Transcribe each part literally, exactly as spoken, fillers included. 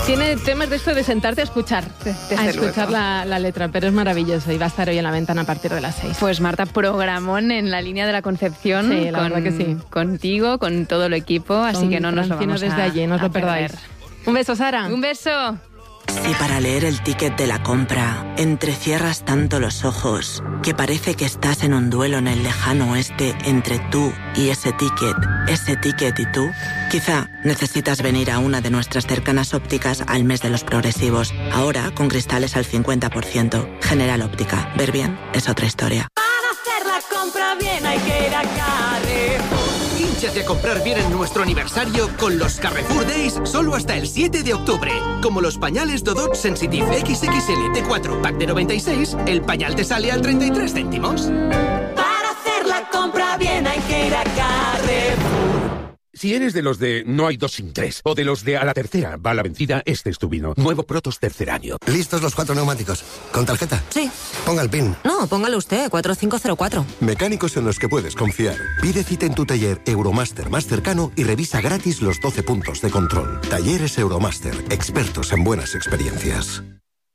Tiene temas de esto de sentarte a escuchar, Desde a escuchar luego. la, la letra, pero es maravilloso y va a estar hoy en la ventana a partir de las seis. Pues Marta, programón en la línea de la Concepción. Sí, la con, verdad que sí. Contigo, con todo el equipo, así Con que no nos lo Francino vamos desde a, allí, no os a lo perdáis. perder. Un beso, Sara. Un beso. Si para leer el ticket de la compra entrecierras tanto los ojos que parece que estás en un duelo en el lejano oeste entre tú y ese ticket, ese ticket y tú, quizá necesitas venir a una de nuestras cercanas ópticas al mes de los progresivos. Ahora con cristales al cincuenta por ciento. General Óptica. Ver bien es otra historia. Para hacer la compra bien hay que ir a Carrefour. Hínchate a comprar bien en nuestro aniversario con los Carrefour Days solo hasta el siete de octubre. Como los pañales Dodot Sensitive equis equis ele de cuatro pack de noventa y seis, el pañal te sale al treinta y tres céntimos. Para hacer la compra bien hay que ir a Carrefour. Si eres de los de no hay dos sin tres, o de los de a la tercera va la vencida, este es tu vino. Nuevo Protos tercer año. ¿Listos los cuatro neumáticos? ¿Con tarjeta? Sí. Ponga el PIN. No, póngalo usted, cuatro cinco cero cuatro. Mecánicos en los que puedes confiar. Pide cita en tu taller Euromaster más cercano y revisa gratis los doce puntos de control. Talleres Euromaster, expertos en buenas experiencias.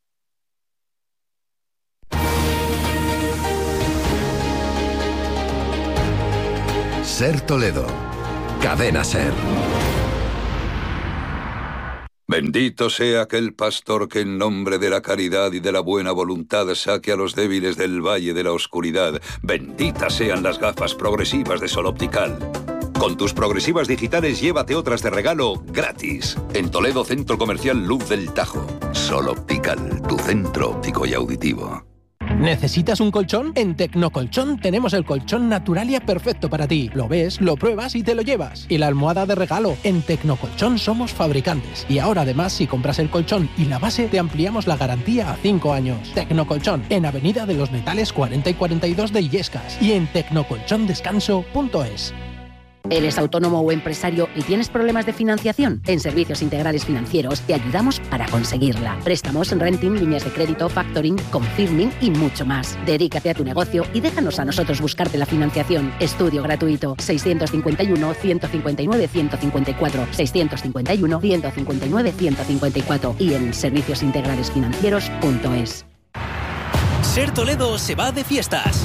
Ser Toledo. Cadena Ser. Bendito sea aquel pastor que en nombre de la caridad y de la buena voluntad saque a los débiles del valle de la oscuridad. Benditas sean las gafas progresivas de Sol Optical. Con tus progresivas digitales llévate otras de regalo gratis. En Toledo, Centro Comercial Luz del Tajo. Sol Optical, tu centro óptico y auditivo. ¿Necesitas un colchón? En Tecnocolchón tenemos el colchón Naturalia perfecto para ti. Lo ves, lo pruebas y te lo llevas. Y la almohada de regalo. En Tecnocolchón somos fabricantes. Y ahora además, si compras el colchón y la base, te ampliamos la garantía a cinco años. Tecnocolchón, en Avenida de los Metales cuarenta y cuarenta y dos de Illescas. Y en tecnocolchondescanso punto es. ¿Eres autónomo o empresario y tienes problemas de financiación? En Servicios Integrales Financieros te ayudamos para conseguirla. Préstamos, renting, líneas de crédito, factoring, confirming y mucho más. Dedícate a tu negocio y déjanos a nosotros buscarte la financiación. Estudio gratuito. seiscientos cincuenta y uno, ciento cincuenta y nueve, ciento cincuenta y cuatro. seiscientos cincuenta y uno, ciento cincuenta y nueve, ciento cincuenta y cuatro. Y en servicios integrales financieros punto es. Ser Toledo se va de fiestas.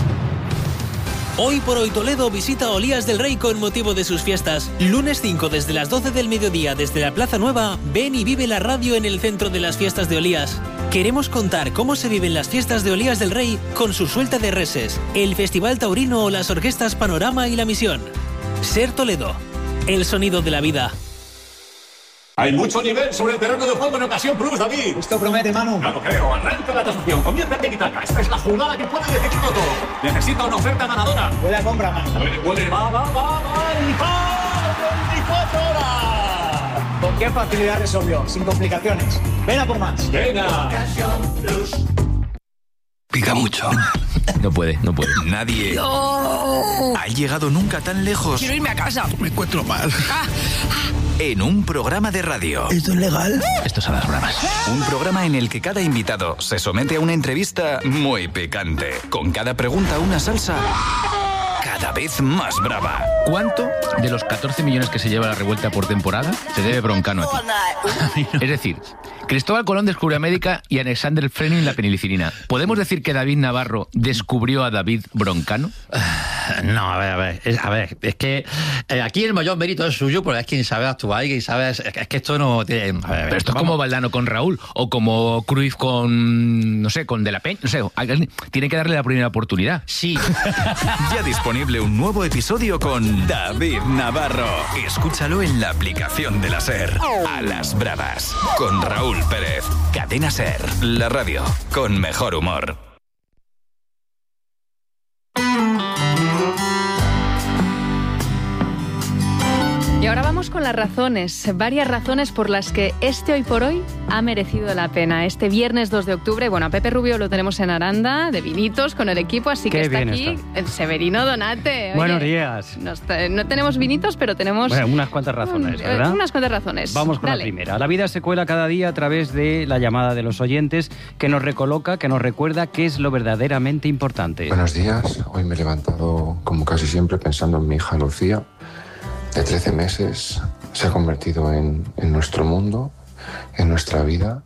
Hoy por hoy Toledo visita Olías del Rey con motivo de sus fiestas. Lunes cinco desde las doce del mediodía desde la Plaza Nueva, ven y vive la radio en el centro de las fiestas de Olías. Queremos contar cómo se viven las fiestas de Olías del Rey con su suelta de reses, el Festival Taurino o las orquestas Panorama y La Misión. Ser Toledo, el sonido de la vida. Hay mucho nivel sobre el terreno de juego en ocasión Plus, David. Esto promete, Manu. Ya lo creo. Arranca la tasación. Comienza en Tiki-Taka. Esta es la jugada que puede decidirlo todo. Necesita una oferta ganadora. Huele a compra, Manu. Huele, huele. Va, va, va, va. Y va. veinticuatro horas. ¿Con qué facilidad resolvió? Sin complicaciones. Ven a por más. Venga. Ocasión Plus. Pica mucho. No puede, no puede. Nadie ¡No! ha llegado nunca tan lejos. Quiero irme a casa. Me encuentro mal. Ah, ah. En un programa de radio. ¿Esto es legal? Esto es a las bravas. Un programa en el que cada invitado se somete a una entrevista muy picante. Con cada pregunta una salsa cada vez más brava. ¿Cuánto de los catorce millones que se lleva la revuelta por temporada se debe Broncano a ti? Es decir, Cristóbal Colón descubrió América y Alexander Fleming la penicilina. ¿Podemos decir que David Navarro descubrió a David Broncano? No, a ver, a ver, es, a ver, es que eh, aquí el mayor mérito es suyo, porque es quien sabe actuar y quien sabe, es, es que esto no tiene... A ver, Pero esto vamos. es como Valdano con Raúl, o como Cruyff con, no sé, con De la Peña, no sé, tiene que darle la primera oportunidad. Sí. Ya disponible un nuevo episodio con David Navarro. Escúchalo en la aplicación de la SER. A las bravas, con Raúl Pérez. Cadena SER, la radio con mejor humor. Y ahora vamos con las razones, varias razones por las que este Hoy por Hoy ha merecido la pena. Este viernes dos de octubre, bueno, a Pepe Rubio lo tenemos en Aranda, de vinitos, con el equipo, así Qué que está bien aquí está. el Severino Donate. Oye, Buenos días. nos te- no tenemos vinitos, pero tenemos... Bueno, unas cuantas razones, un- ¿verdad? Unas cuantas razones. Vamos con Dale. la primera. La vida se cuela cada día a través de la llamada de los oyentes, que nos recoloca, que nos recuerda qué es lo verdaderamente importante. Buenos días. Hoy me he levantado, como casi siempre, pensando en mi hija Lucía, de trece meses. Se ha convertido en, en nuestro mundo en nuestra vida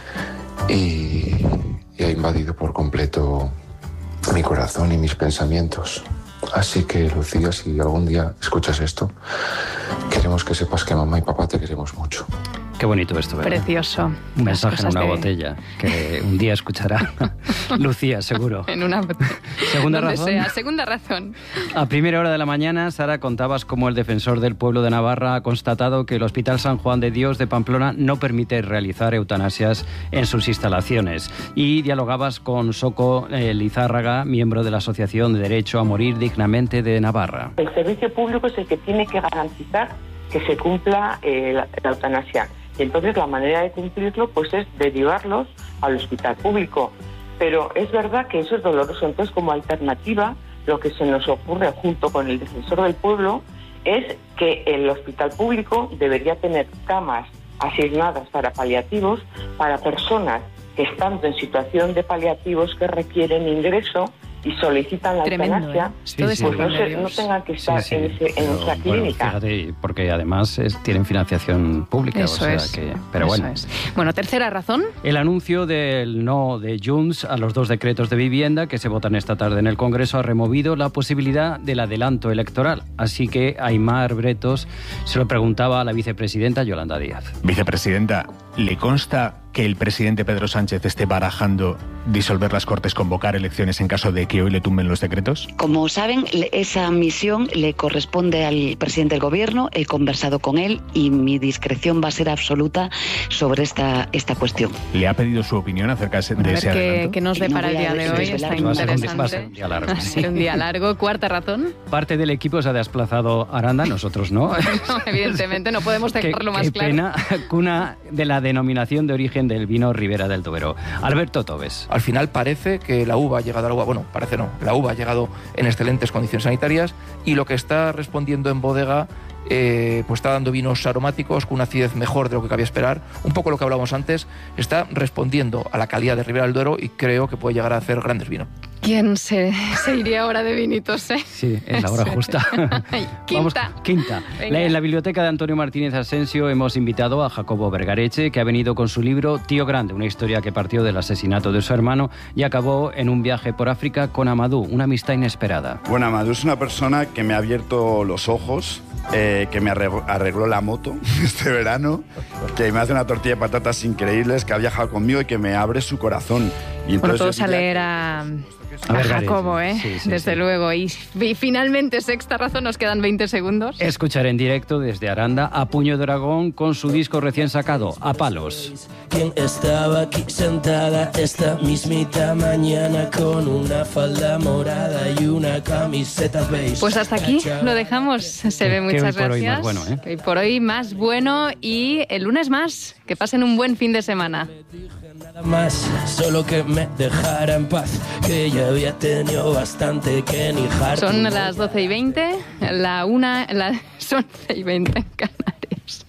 y, y ha invadido por completo mi corazón y mis pensamientos. Así que, Lucía, si algún día escuchas esto, queremos que sepas que mamá y papá te queremos mucho. Qué bonito esto, ¿verdad? Precioso. Un mensaje en una de... botella que un día escuchará Lucía, seguro. En una botella. Segunda Donde razón. sea. Segunda razón. A primera hora de la mañana, Sara, contabas cómo el defensor del pueblo de Navarra ha constatado que el Hospital San Juan de Dios de Pamplona no permite realizar eutanasias en sus instalaciones. Y dialogabas con Soco eh, Lizárraga, miembro de la Asociación de Derecho a Morir Dignamente de Navarra. El servicio público es el que tiene que garantizar que se cumpla eh, la, la eutanasia. Y entonces la manera de cumplirlo pues es derivarlos al hospital público. Pero es verdad que eso es doloroso. Entonces, como alternativa, lo que se nos ocurre junto con el defensor del pueblo es que el hospital público debería tener camas asignadas para paliativos, para personas que estando en situación de paliativos que requieren ingreso y solicitan la Tremendo, eutanasia, ¿eh? Sí, pues sí. no, se, no tengan que estar Sí, sí. en, ese, en Pero, esa bueno, clínica. fíjate, porque además es- tienen financiación pública. Eso o sea es. que, pero Eso bueno. es. Bueno, tercera razón. El anuncio del no de Junts a los dos decretos de vivienda que se votan esta tarde en el Congreso ha removido la posibilidad del adelanto electoral. Así que Aimar Bretos se lo preguntaba a la vicepresidenta Yolanda Díaz. Vicepresidenta, ¿le consta que el presidente Pedro Sánchez esté barajando disolver las Cortes, convocar elecciones en caso de que hoy le tumben los decretos? Como saben, le- esa misión le corresponde al presidente del Gobierno. He conversado con él y mi discreción va a ser absoluta sobre esta, esta cuestión. ¿Le ha pedido su opinión acerca de ese A ver qué, adelanto? qué nos No depara el voy a día de hoy. desvelar Está Va a ser un- interesante. va a ser un día largo. Va a ser un día largo. Cuarta razón. Parte del equipo se ha desplazado a Aranda, nosotros no. No, evidentemente, no podemos Qué- dejarlo más qué claro. pena, cuna de la denominación de origen del vino Ribera del Duero. Alberto Tobes. Al final parece que la uva ha llegado al agua, bueno, parece no, la uva ha llegado en excelentes condiciones sanitarias y lo que está respondiendo en bodega eh, pues está dando vinos aromáticos con una acidez mejor de lo que cabía esperar. Un poco lo que hablábamos antes, está respondiendo a la calidad de Ribera del Duero y creo que puede llegar a hacer grandes vinos. ¿Quién se, se iría ahora de vinitos, eh? Sí, es la hora justa. Vamos, Quinta. quinta. Venga. La- en la biblioteca de Antonio Martínez Asensio hemos invitado a Jacobo Vergareche, que ha venido con su libro Tío Grande, una historia que partió del asesinato de su hermano y acabó en un viaje por África con Amadou, una amistad inesperada. Bueno, Amadou es una persona que me ha abierto los ojos, eh, que me arregló, arregló la moto este verano, que me hace una tortilla de patatas increíbles, que ha viajado conmigo y que me abre su corazón. Y Bueno, entonces todos yo a diría- leer a, A a Vergareche. Jacobo, ¿eh? Sí, sí, Desde sí. luego. Y, y finalmente, sexta razón, nos quedan veinte segundos. Escuchar en directo desde Aranda a Puño de Dragón con su disco recién sacado, A Palos. ¿Quién estaba aquí sentada esta mismita mañana con una falda morada y una camiseta beige? Pues hasta aquí lo dejamos. Se ve, Que muchas hoy por hoy gracias. más bueno, ¿eh? Que hoy por hoy más bueno y el lunes más. Que pasen un buen fin de semana. Nada más, solo que me dejara en paz, que ya había tenido bastante que ni harto. Son las doce y veinte, la una, las once y veinte en Canarias.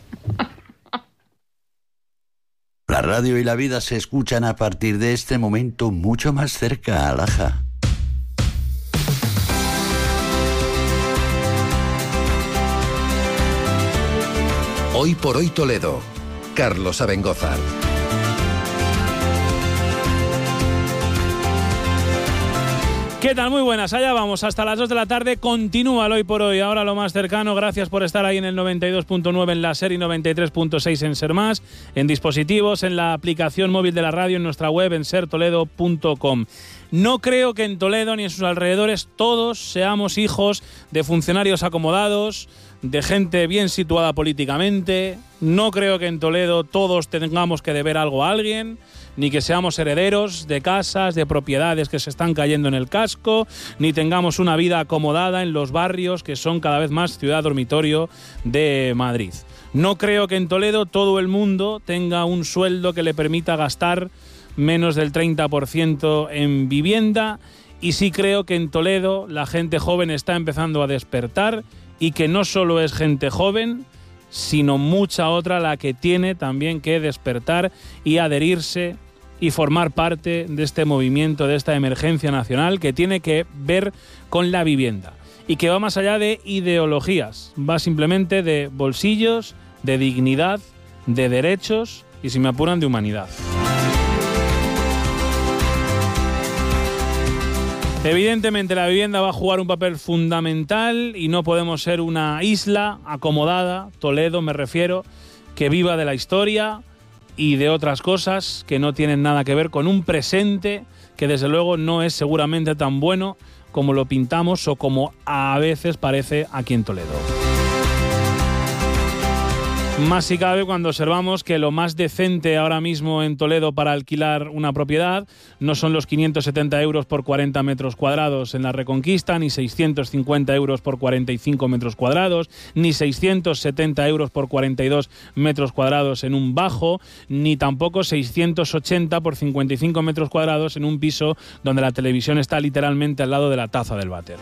La radio y la vida se escuchan a partir de este momento mucho más cerca, Alaja. Hoy por hoy Toledo. Carlos Abengozar. ¿Qué tal? Muy buenas, allá vamos, hasta las dos de la tarde, continúa el Hoy por Hoy, ahora lo más cercano, gracias por estar ahí en el noventa y dos punto nueve en la SER y noventa y tres punto seis en Ser Más, en dispositivos, en la aplicación móvil de la radio, en nuestra web, en ser toledo punto com. No creo que en Toledo ni en sus alrededores todos seamos hijos de funcionarios acomodados, de gente bien situada políticamente. No creo que en Toledo todos tengamos que deber algo a alguien, ni que seamos herederos de casas, de propiedades que se están cayendo en el casco, ni tengamos una vida acomodada en los barrios que son cada vez más ciudad dormitorio de Madrid. No creo que en Toledo todo el mundo tenga un sueldo que le permita gastar menos del treinta por ciento en vivienda, y sí creo que en Toledo la gente joven está empezando a despertar y que no solo es gente joven, sino mucha otra la que tiene también que despertar y adherirse y formar parte de este movimiento, de esta emergencia nacional que tiene que ver con la vivienda y que va más allá de ideologías, va simplemente de bolsillos, de dignidad de derechos y, si me apuran, de humanidad. Evidentemente la vivienda va a jugar un papel fundamental y no podemos ser una isla acomodada, Toledo me refiero, que viva de la historia y de otras cosas que no tienen nada que ver con un presente que desde luego no es seguramente tan bueno como lo pintamos o como a veces parece aquí en Toledo. Más si cabe cuando observamos que lo más decente ahora mismo en Toledo para alquilar una propiedad no son los quinientos setenta euros por cuarenta metros cuadrados en la Reconquista, ni seiscientos cincuenta euros por cuarenta y cinco metros cuadrados, ni seiscientos setenta euros por cuarenta y dos metros cuadrados en un bajo, ni tampoco seiscientos ochenta por cincuenta y cinco metros cuadrados en un piso donde la televisión está literalmente al lado de la taza del váter.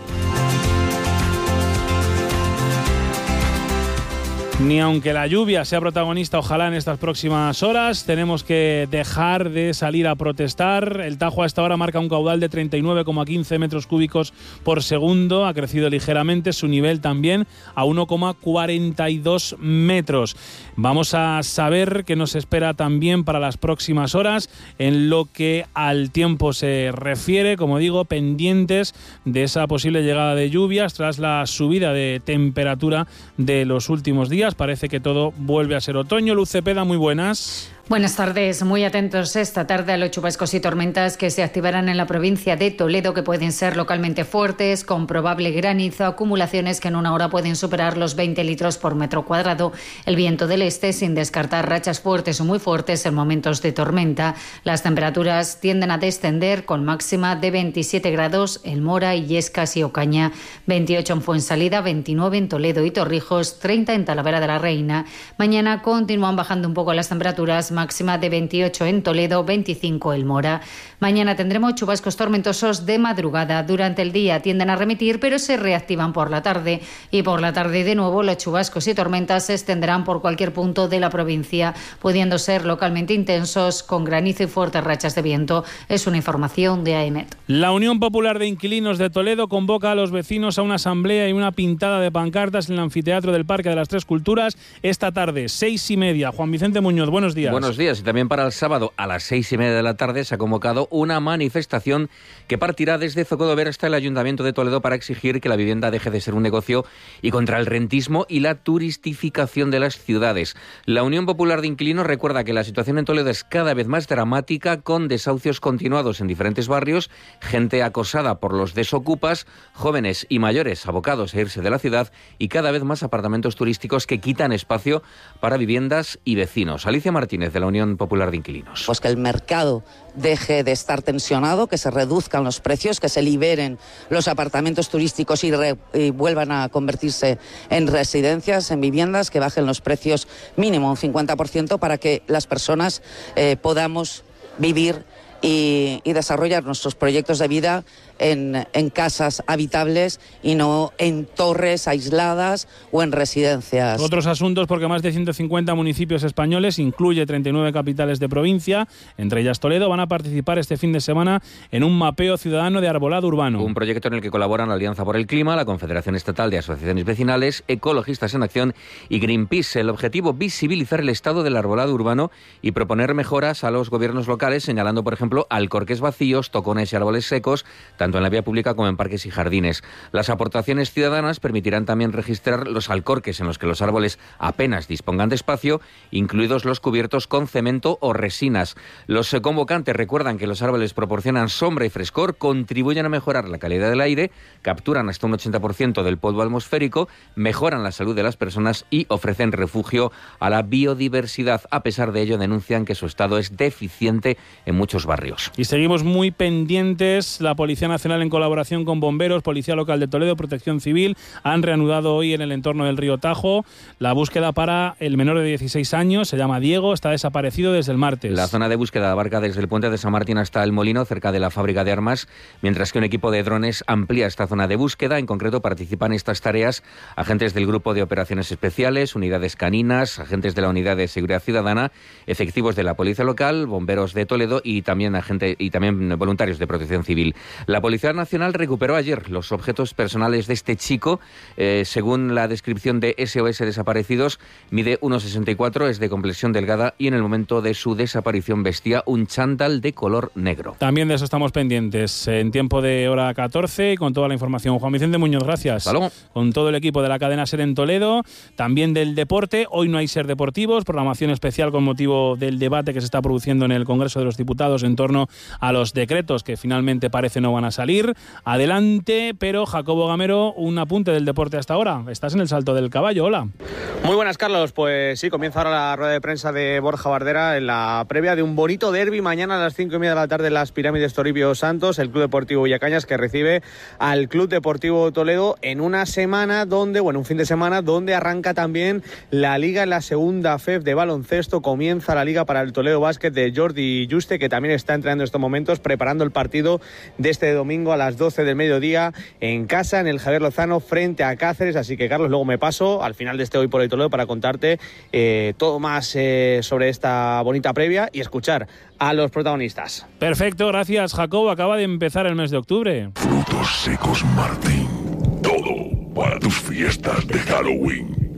Ni aunque la lluvia sea protagonista, ojalá en estas próximas horas, tenemos que dejar de salir a protestar. El Tajo a esta hora marca un caudal de treinta y nueve coma quince metros cúbicos por segundo, ha crecido ligeramente, su nivel también a uno coma cuarenta y dos metros. Vamos a saber qué nos espera también para las próximas horas en lo que al tiempo se refiere, como digo, pendientes de esa posible llegada de lluvias tras la subida de temperatura de los últimos días. Parece que todo vuelve a ser otoño. Luz Cepeda, muy buenas. Buenas tardes, muy atentos esta tarde a los chubascos y tormentas que se activarán en la provincia de Toledo, que pueden ser localmente fuertes, con probable granizo, acumulaciones que en una hora pueden superar los veinte litros por metro cuadrado. El viento del este, sin descartar rachas fuertes o muy fuertes en momentos de tormenta. Las temperaturas tienden a descender con máxima de veintisiete grados en Mora, Illescas y Ocaña, veintiocho en Fuensalida, veintinueve en Toledo y Torrijos, treinta en Talavera de la Reina. Mañana continúan bajando un poco las temperaturas, máxima de veintiocho en Toledo, veinticinco en Mora. Mañana tendremos chubascos tormentosos de madrugada. Durante el día tienden a remitir, pero se reactivan por la tarde. Y por la tarde de nuevo los chubascos y tormentas se extenderán por cualquier punto de la provincia, pudiendo ser localmente intensos, con granizo y fuertes rachas de viento. Es una información de AEMET. La Unión Popular de Inquilinos de Toledo convoca a los vecinos a una asamblea y una pintada de pancartas en el anfiteatro del Parque de las Tres Culturas esta tarde, seis y media. Juan Vicente Muñoz, buenos días. Buenos días. Y también para el sábado a las seis y media de la tarde se ha convocado una manifestación que partirá desde Zocodover hasta el Ayuntamiento de Toledo para exigir que la vivienda deje de ser un negocio y contra el rentismo y la turistificación de las ciudades. La Unión Popular de Inquilinos recuerda que la situación en Toledo es cada vez más dramática, con desahucios continuados en diferentes barrios, gente acosada por los desocupas, jóvenes y mayores abocados a irse de la ciudad y cada vez más apartamentos turísticos que quitan espacio para viviendas y vecinos. Alicia Martínez, de la Unión Popular de Inquilinos. Pues que el mercado deje de estar tensionado, que se reduzcan los precios, que se liberen los apartamentos turísticos y, re, y vuelvan a convertirse en residencias, en viviendas, que bajen los precios mínimo un cincuenta por ciento para que las personas eh, podamos vivir y, y desarrollar nuestros proyectos de vida en, en casas habitables y no en torres aisladas o en residencias. Otros asuntos, porque más de ciento cincuenta municipios españoles, incluye treinta y nueve capitales de provincia, entre ellas Toledo, van a participar este fin de semana en un mapeo ciudadano de arbolado urbano. Un proyecto en el que colaboran la Alianza por el Clima, la Confederación Estatal de Asociaciones Vecinales, Ecologistas en Acción y Greenpeace. El objetivo, visibilizar el estado del arbolado urbano y proponer mejoras a los gobiernos locales, señalando, por ejemplo, alcorques vacíos, tocones y árboles secos, tanto en la vía pública como en parques y jardines. Las aportaciones ciudadanas permitirán también registrar los alcorques en los que los árboles apenas dispongan de espacio, incluidos los cubiertos con cemento o resinas. Los convocantes recuerdan que los árboles proporcionan sombra y frescor, contribuyen a mejorar la calidad del aire, capturan hasta un ochenta por ciento del polvo atmosférico, mejoran la salud de las personas y ofrecen refugio a la biodiversidad. A pesar de ello, denuncian que su estado es deficiente en muchos barrios. Y seguimos muy pendientes. La Policía Nacional, en colaboración con bomberos, Policía Local de Toledo, Protección Civil, han reanudado hoy en el entorno del río Tajo la búsqueda para el menor de dieciséis años. Se llama Diego, está desaparecido desde el martes. La zona de búsqueda abarca desde el puente de San Martín hasta el Molino, cerca de la fábrica de armas, mientras que un equipo de drones amplía esta zona de búsqueda. En concreto participan en estas tareas agentes del Grupo de Operaciones Especiales, unidades caninas, agentes de la Unidad de Seguridad Ciudadana, efectivos de la Policía Local, bomberos de Toledo y también agente, y también voluntarios de Protección Civil. La Policía Nacional recuperó ayer los objetos personales de este chico. Eh, según la descripción de S O S Desaparecidos, mide uno sesenta y cuatro, es de complexión delgada y en el momento de su desaparición vestía un chándal de color negro. También de eso estamos pendientes en tiempo de hora catorce y con toda la información. Juan Vicente Muñoz, gracias. Hasta luego. Con todo el equipo de la cadena SER en Toledo, también del deporte. Hoy no hay SER Deportivos, programación especial con motivo del debate que se está produciendo en el Congreso de los Diputados en torno a los decretos que finalmente parece no van a salir. Adelante, pero Jacobo Gamero, un apunte del deporte hasta ahora. Estás en el Salto del Caballo, hola. Muy buenas, Carlos. Pues sí, comienza ahora la rueda de prensa de Borja Bardera en la previa de un bonito derbi mañana a las cinco y media de la tarde en las Pirámides Toribio Santos, el Club Deportivo Villacañas, que recibe al Club Deportivo Toledo en una semana donde, bueno, un fin de semana donde arranca también la Liga en la segunda F E F de baloncesto. Comienza la Liga para el Toledo Básquet de Jordi Juste, que también está entrenando en estos momentos, preparando el partido de este domingo a las doce del mediodía en casa, en el Javier Lozano, frente a Cáceres. Así que, Carlos, luego me paso al final de este Hoy por Hoy Toledo para contarte eh, todo más eh, sobre esta bonita previa y escuchar a los protagonistas. Perfecto, gracias, Jacobo. Acaba de empezar el mes de octubre. Frutos secos Martín, todo para tus fiestas de Halloween.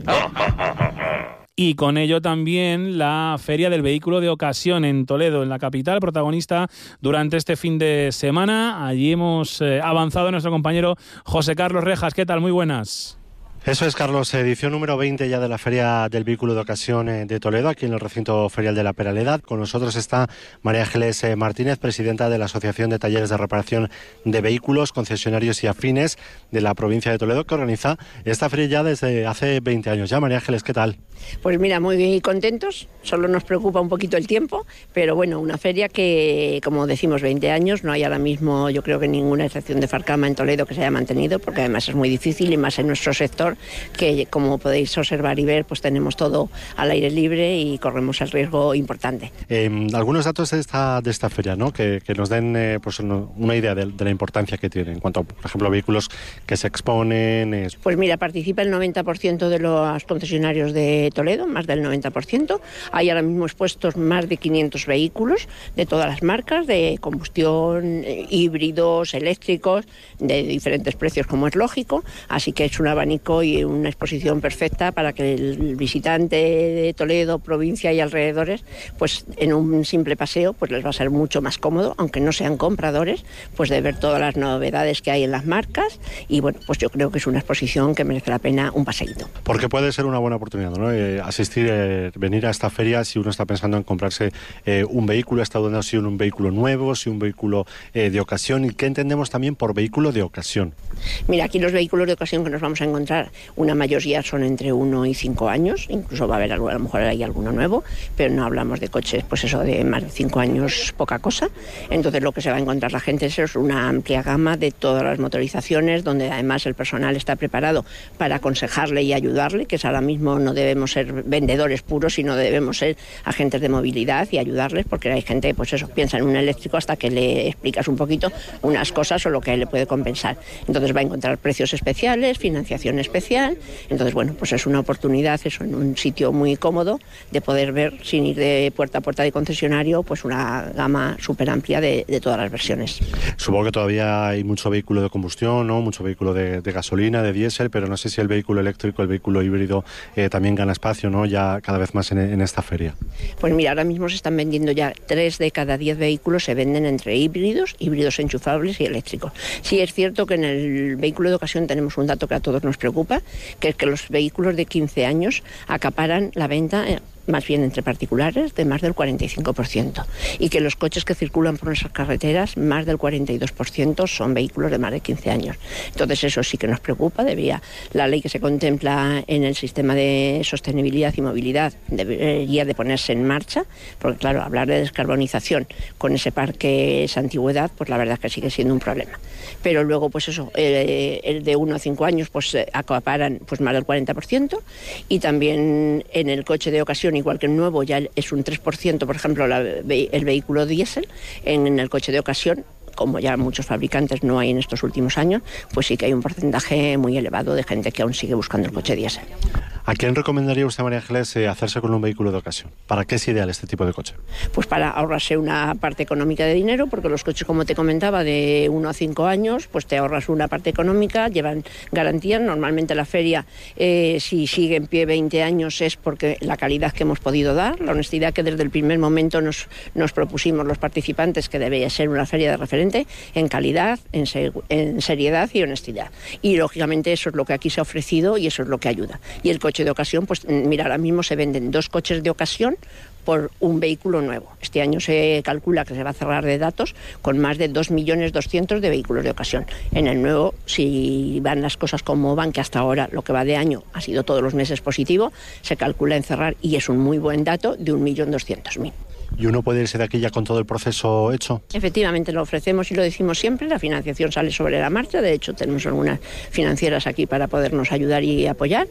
Y con ello también la Feria del Vehículo de Ocasión en Toledo, en la capital, protagonista durante este fin de semana. Allí hemos eh, avanzado nuestro compañero José Carlos Rejas. ¿Qué tal? Muy buenas. Eso es, Carlos, edición número veinte ya de la Feria del Vehículo de Ocasión de Toledo, aquí en el recinto ferial de la Peraleda. Con nosotros está María Ángeles Martínez, presidenta de la Asociación de Talleres de Reparación de Vehículos, Concesionarios y Afines de la provincia de Toledo, que organiza esta feria ya desde hace veinte años. Ya, María Ángeles, ¿qué tal? Pues mira, muy contentos, solo nos preocupa un poquito el tiempo, pero bueno, una feria que, como decimos, veinte años, no hay ahora mismo, yo creo que ninguna excepción de Farcama en Toledo que se haya mantenido, porque además es muy difícil y más en nuestro sector, que como podéis observar y ver, pues tenemos todo al aire libre y corremos el riesgo importante. Eh, algunos datos de esta, de esta feria, ¿no? que, que nos den eh, pues una idea de, de la importancia que tiene en cuanto a, por ejemplo, vehículos que se exponen. Eh... Pues mira, participa el noventa por ciento de los concesionarios de Toledo, más del noventa por ciento. Hay ahora mismo expuestos más de quinientos vehículos de todas las marcas, de combustión, eh, híbridos, eléctricos, de diferentes precios, como es lógico. Así que es un abanico y una exposición perfecta para que el visitante de Toledo, provincia y alrededores, pues en un simple paseo, pues les va a ser mucho más cómodo, aunque no sean compradores, pues de ver todas las novedades que hay en las marcas. Y bueno, pues yo creo que es una exposición que merece la pena un paseíto. Porque puede ser una buena oportunidad, ¿no? Eh, asistir, eh, venir a esta feria si uno está pensando en comprarse eh, un vehículo, está dudando si un, un vehículo nuevo, si un vehículo eh, de ocasión. ¿Y qué entendemos también por vehículo de ocasión? Mira, aquí los vehículos de ocasión que nos vamos a encontrar, una mayoría son entre uno y cinco años, incluso va a haber algo, a lo mejor hay alguno nuevo, pero no hablamos de coches, pues eso, de más de cinco años, poca cosa. Entonces lo que se va a encontrar la gente es una amplia gama de todas las motorizaciones, donde además el personal está preparado para aconsejarle y ayudarle, que es ahora mismo no debemos ser vendedores puros, sino debemos ser agentes de movilidad y ayudarles, porque hay gente, pues eso, piensa en un eléctrico hasta que le explicas un poquito unas cosas o lo que le puede compensar. Entonces va a encontrar precios especiales, financiación especial. Entonces, bueno, pues es una oportunidad, eso, en un sitio muy cómodo, de poder ver, sin ir de puerta a puerta de concesionario, pues una gama súper amplia de, de todas las versiones. Supongo que todavía hay mucho vehículo de combustión, ¿no? Mucho vehículo de, de gasolina, de diésel, pero no sé si el vehículo eléctrico, el vehículo híbrido eh, también gana espacio, ¿no? Ya cada vez más en, en esta feria. Pues mira, ahora mismo se están vendiendo ya tres de cada diez vehículos se venden entre híbridos, híbridos enchufables y eléctricos. Sí es cierto que en el vehículo de ocasión tenemos un dato que a todos nos preocupa, que es que los vehículos de quince años acaparan la venta eh, más bien entre particulares, de más del cuarenta y cinco por ciento. Y que los coches que circulan por nuestras carreteras, más del cuarenta y dos por ciento son vehículos de más de quince años. Entonces eso sí que nos preocupa. Debía, la ley que se contempla en el sistema de sostenibilidad y movilidad debería de ponerse en marcha, porque claro, hablar de descarbonización con ese parque, esa antigüedad, pues la verdad es que sigue siendo un problema. Pero luego, pues eso, eh, el de uno a cinco años, pues eh, acaparan pues más del cuarenta por ciento, y también en el coche de ocasión, igual que el nuevo, ya es un tres por ciento, por ejemplo, la, el vehículo diésel. En, en el coche de ocasión, como ya muchos fabricantes no hay en estos últimos años, pues sí que hay un porcentaje muy elevado de gente que aún sigue buscando el coche diésel. ¿A quién recomendaría usted, María Ángeles, eh, hacerse con un vehículo de ocasión? ¿Para qué es ideal este tipo de coche? Pues para ahorrarse una parte económica de dinero, porque los coches, como te comentaba, de uno a cinco años, pues te ahorras una parte económica, llevan garantías. Normalmente la feria, eh, si sigue en pie veinte años, es porque la calidad que hemos podido dar, la honestidad que desde el primer momento nos, nos propusimos los participantes, que debía ser una feria de referente en calidad, en, se, en seriedad y honestidad. Y lógicamente eso es lo que aquí se ha ofrecido y eso es lo que ayuda. Y el coche de ocasión, pues mira, ahora mismo se venden dos coches de ocasión por un vehículo nuevo. Este año se calcula que se va a cerrar de datos con más de dos millones doscientos de vehículos de ocasión. En el nuevo, si van las cosas como van, que hasta ahora lo que va de año ha sido todos los meses positivo, se calcula en cerrar, y es un muy buen dato, de un millón doscientos mil. ¿Y uno puede irse de aquí ya con todo el proceso hecho? Efectivamente, lo ofrecemos y lo decimos siempre. La financiación sale sobre la marcha. De hecho, tenemos algunas financieras aquí para podernos ayudar y apoyar.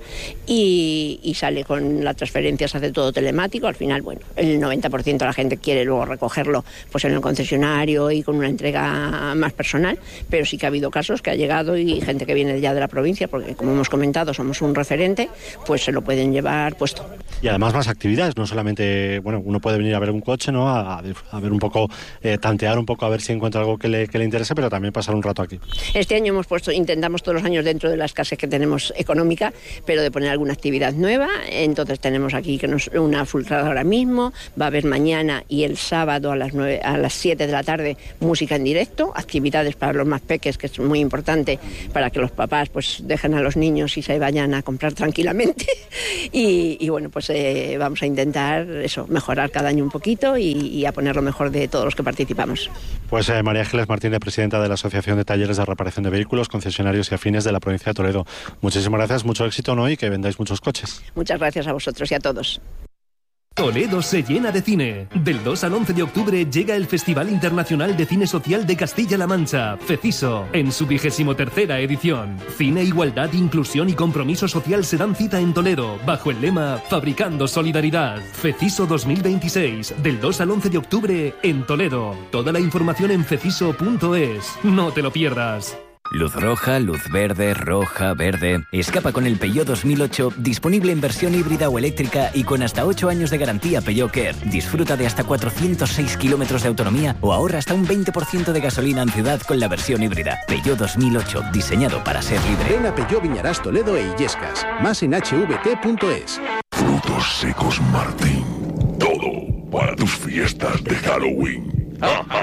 Y, y sale con las transferencias, se hace todo telemático. Al final, bueno, el noventa por ciento de la gente quiere luego recogerlo pues en el concesionario y con una entrega más personal. Pero sí que ha habido casos que ha llegado y gente que viene ya de la provincia, porque como hemos comentado, somos un referente, pues se lo pueden llevar puesto. Y además más actividades, no solamente, bueno, uno puede venir a ver un coche, ¿no? A, a ver un poco, eh, tantear un poco, a ver si encuentra algo que le, que le interese, pero también pasar un rato aquí. Este año hemos puesto, intentamos todos los años, dentro de la escasez que tenemos económica, pero de poner alguna actividad nueva. Entonces tenemos aquí que nos, una fultrada ahora mismo, va a haber mañana y el sábado a las nueve, a las siete de la tarde, música en directo, actividades para los más peques, que es muy importante para que los papás pues dejen a los niños y se vayan a comprar tranquilamente. y, y bueno, pues eh, vamos a intentar eso, mejorar cada año un poquito y, y a poner lo mejor de todos los que participamos. Pues eh, María Ángeles Martínez, presidenta de la Asociación de Talleres de Reparación de Vehículos, Concesionarios y Afines de la provincia de Toledo. Muchísimas gracias, mucho éxito, ¿no? Y que vendáis muchos coches. Muchas gracias a vosotros y a todos. Toledo se llena de cine. Del dos al once de octubre llega el Festival Internacional de Cine Social de Castilla-La Mancha, FECISO, en su vigésimo tercera edición. Cine, igualdad, inclusión y compromiso social se dan cita en Toledo, bajo el lema Fabricando Solidaridad. FECISO dos mil veintiséis, del dos al once de octubre en Toledo. Toda la información en feciso punto es. No te lo pierdas. Luz roja, luz verde, roja, verde. Escapa con el Peugeot dos mil ocho, disponible en versión híbrida o eléctrica y con hasta ocho años de garantía Peugeot Care. Disfruta de hasta cuatrocientos seis kilómetros de autonomía o ahorra hasta un veinte por ciento de gasolina en ciudad con la versión híbrida. Peugeot dos mil ocho, diseñado para ser libre. Ven a Peugeot Viñarás Toledo e Illescas. Más en hache ve te punto es. Frutos secos Martín. Todo para tus fiestas de Halloween.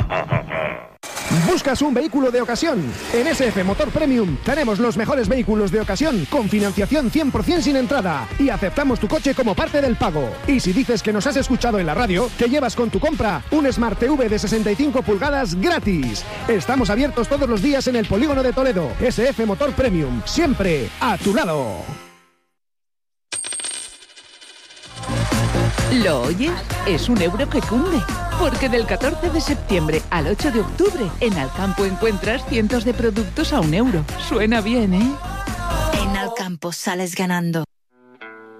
¿Buscas un vehículo de ocasión? En S F Motor Premium tenemos los mejores vehículos de ocasión con financiación cien por ciento sin entrada y aceptamos tu coche como parte del pago. Y si dices que nos has escuchado en la radio, te llevas con tu compra un Smart T V de sesenta y cinco pulgadas gratis. Estamos abiertos todos los días en el Polígono de Toledo. S F Motor Premium, siempre a tu lado. ¿Lo oyes? Es un euro que cunde. Porque del catorce de septiembre al ocho de octubre, en Alcampo encuentras cientos de productos a un euro. Suena bien, ¿eh? En Alcampo sales ganando.